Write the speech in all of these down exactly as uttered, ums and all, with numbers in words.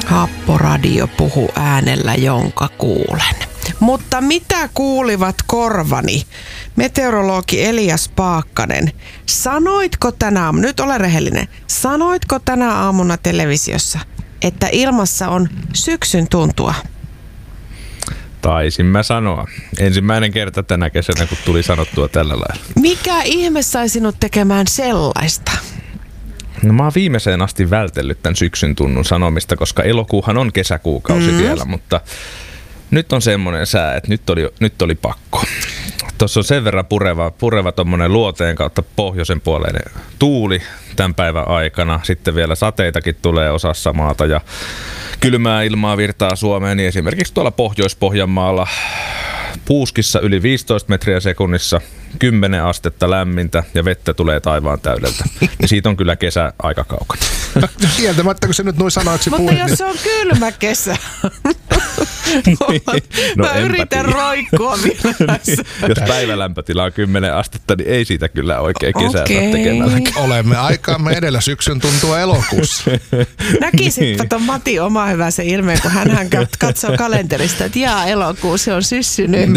Happoradio puhuu äänellä, jonka kuulen. Mutta mitä kuulivat korvani? Meteorologi Elias Paakkanen, sanoitko tänä aamuna, nyt ole rehellinen, sanoitko tänä aamuna televisiossa, että ilmassa on syksyn tuntua? Taisin mä sanoa. Ensimmäinen kerta tänä kesänä, kun tuli sanottua tällä lailla. Mikä ihme sai sinut tekemään sellaista? No mä oon viimeiseen asti vältellyt tämän syksyn tunnun sanomista, koska elokuuhan on kesäkuukausi mm. vielä, mutta nyt on semmoinen sää, että nyt oli, nyt oli pakko. Tuossa on sen verran pureva, pureva tommonen luoteen kautta pohjoisen puoleinen tuuli tämän päivän aikana. Sitten vielä sateitakin tulee osassa maata ja kylmää ilmaa virtaa Suomeen, niin esimerkiksi tuolla Pohjois-Pohjanmaalla Puuskissa yli viisitoista metriä sekunnissa, kymmenen astetta lämmintä ja vettä tulee taivaan täydeltä. Ja siitä on kyllä kesä aika kaukana. Kieltämättä, kun se nyt noin sanoiksi puhuit. Mutta jos niin se on kylmä kesä. no, Mä yritän roikkua vielä. Jos päivälämpötila on kymmenen astetta, niin ei siitä kyllä oikein kesää okay. saa tekemään. Olemme aikaamme edellä, syksyn tuntua elokuussa. Näkisitpä ton Mati oma hyvä se ilmeen, kun hän katsoo kalenterista, että jaa, elokuu, se on syssynyt.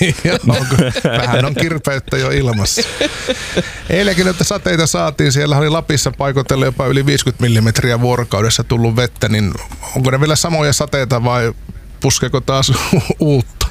Vähän on kirpeyttä jo ilmassa. Eilenkin, että sateita saatiin, siellä oli Lapissa paikotella jopa yli viisikymmentä millimetriä vuorokaudessa tullut vettä, niin onko ne vielä samoja sateita vai puskeeko taas uutta?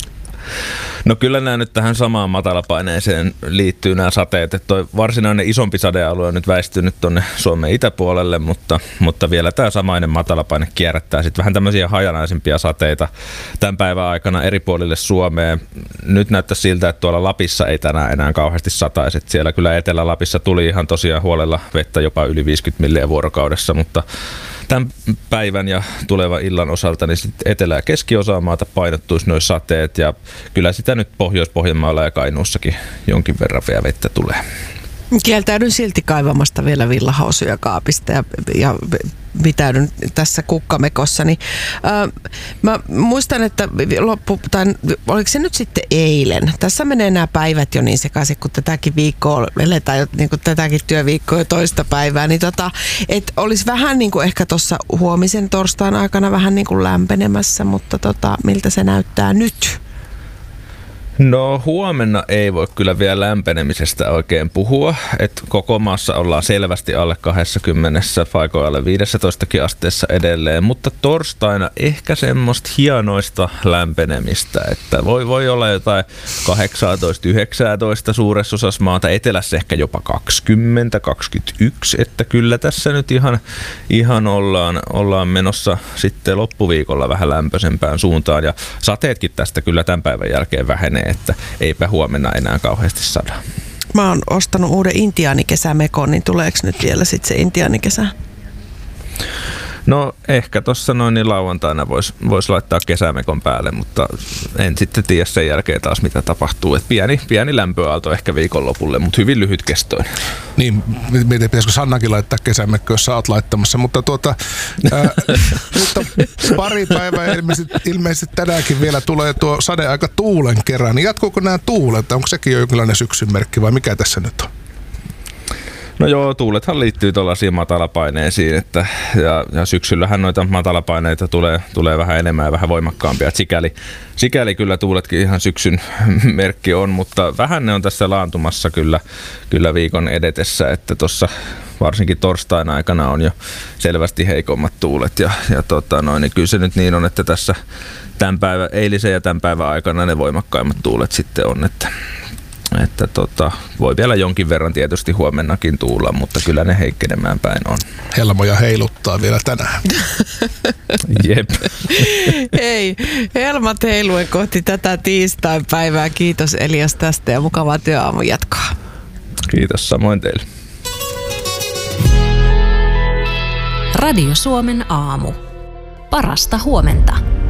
No kyllä nämä nyt tähän samaan matalapaineeseen liittyy nämä sateet, että toi varsinainen isompi sadealue on nyt väistynyt tuonne Suomen itäpuolelle, mutta, mutta vielä tämä samainen matalapaine kierrättää sitten vähän tämmöisiä hajanaisempia sateita tämän päivän aikana eri puolille Suomeen. Nyt näyttää siltä, että tuolla Lapissa ei tänään enää kauheasti sataisi, että siellä kyllä Etelä-Lapissa tuli ihan tosiaan huolella vettä jopa yli viisikymmentä milliä vuorokaudessa, mutta tämän päivän ja tulevan illan osalta niin sitten etelä- ja keskiosaa maata painottuisi noin sateet ja kyllä sitä nyt Pohjois-Pohjanmaalla ja Kainuussakin jonkin verran vielä vettä tulee. Kieltäydyn silti kaivamasta vielä villahousuja kaapista ja, ja pitäydyn tässä kukkamekossani. Äh, mä muistan, että loppu, tai oliko se nyt sitten eilen? Tässä menee nämä päivät jo niin sekaisin, kun tätäkin viikkoa eletään jo, niin kuin tätäkin työviikkoa jo toista päivää, niin tota, että olisi vähän niin kuin ehkä tuossa huomisen torstain aikana vähän niin kuin lämpenemässä, mutta tota, miltä se näyttää nyt? No huomenna ei voi kyllä vielä lämpenemisestä oikein puhua, että koko maassa ollaan selvästi alle kaksikymmentä, paikoin alle viisitoista asteessa edelleen, mutta torstaina ehkä semmoista hienoista lämpenemistä, että voi, voi olla jotain kahdeksantoista yhdeksäntoista suuressa osassa maata, etelässä ehkä jopa kaksikymmentä kaksikymmentäyksi, että kyllä tässä nyt ihan, ihan ollaan, ollaan menossa sitten loppuviikolla vähän lämpöisempään suuntaan ja sateetkin tästä kyllä tämän päivän jälkeen vähenee, että eipä huomenna enää kauheasti sada. Mä oon ostanut uuden intiaanikesämekon, niin tuleeko nyt vielä sitten se intiaanikesä? No ehkä tuossa noin niin lauantaina voisi vois laittaa kesämekon päälle, mutta en sitten tiedä sen jälkeen taas mitä tapahtuu. Et pieni, pieni lämpöaalto ehkä viikonlopulle, mutta hyvin lyhytkestoinen. Niin, mietin, pitäisikö Sannakin laittaa kesämekko, jos sä oot laittamassa, mutta tuota, ää, mutta pari päivää ilmeisesti, ilmeisesti tänäänkin vielä tulee tuo sadeaika tuulen kerran. Niin jatkuuko nämä tuulet? Onko sekin jo jonkinlainen syksyn merkki vai mikä tässä nyt on? No joo, tuulethan liittyy tuollaisiin matalapaineisiin, että ja, ja syksyllähän noita matalapaineita tulee, tulee vähän enemmän ja vähän voimakkaampia. Sikäli, sikäli kyllä tuuletkin ihan syksyn merkki on, mutta vähän ne on tässä laantumassa kyllä, kyllä viikon edetessä, että tuossa varsinkin torstain aikana on jo selvästi heikommat tuulet ja, ja tota noin, niin kyllä se nyt niin on, että tässä tämän päivän, eilisen ja tämän päivän aikana ne voimakkaimmat tuulet sitten on, että Että tota, voi vielä jonkin verran tietysti huomennakin tuulla, mutta kyllä ne heikkenemään päin on. Helmoja heiluttaa vielä tänään. Jep. Hei, helmat heiluen kohti tätä tiistain päivää. Kiitos Elias tästä ja mukavaa työaamun jatkoa. Kiitos samoin teille. Radio Suomen aamu. Parasta huomenta.